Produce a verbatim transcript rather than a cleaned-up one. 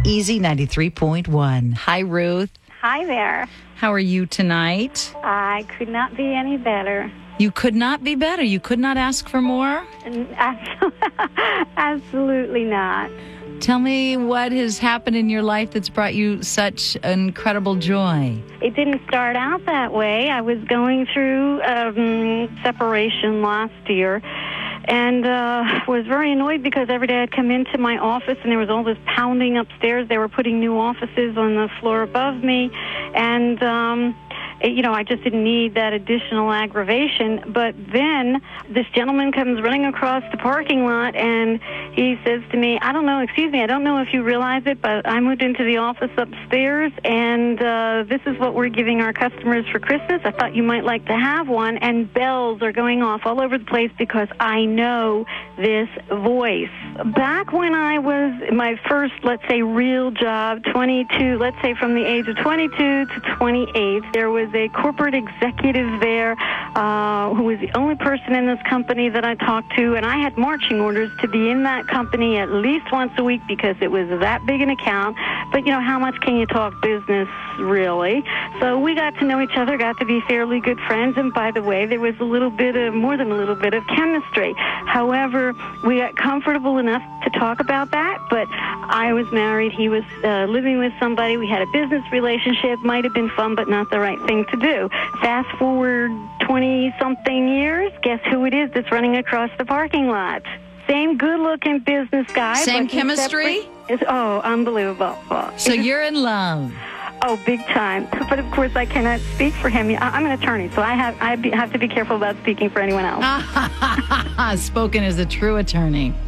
Easy ninety-three point one. Hi, Ruth. Hi there. How are you tonight? I could not be any better. You could not be better. You could not ask for more? Absolutely not. Tell me what has happened in your life that's brought you such incredible joy. It didn't start out that way. I was going through um, separation last year and uh, was very annoyed because every day I'd come into my office and there was all this pounding upstairs. They were putting new offices on the floor above me, and um, you know, I just didn't need that additional aggravation. But then this gentleman comes running across the parking lot, and he says to me, I don't know, excuse me, I don't know if you realize it, but I moved into the office upstairs, and uh, this is what we're giving our customers for Christmas. I thought you might like to have one. And bells are going off all over the place because I know this voice. Back when I was my first, let's say, real job, twenty-two, let's say from the age of twenty-two to twenty-eight, there was a corporate executive there uh, who was the only person in this company that I talked to, and I had marching orders to be in that company at least once a week because it was that big an account. But, you know, how much can you talk business, really? So we got to know each other, got to be fairly good friends, and by the way, there was a little bit of, more than a little bit of chemistry. However, we got comfortable enough to talk about that, but I was married, he was uh, living with somebody, we had a business relationship, might have been fun, but not the right thing to do. Fast forward twenty-something years, guess who it is that's running across the parking lot? Same good-looking business guy. Same chemistry? Is, oh, unbelievable. So you're in love. Oh, big time. But, of course, I cannot speak for him. I, I'm an attorney, so I have I be, have to be careful about speaking for anyone else. Spoken as a true attorney.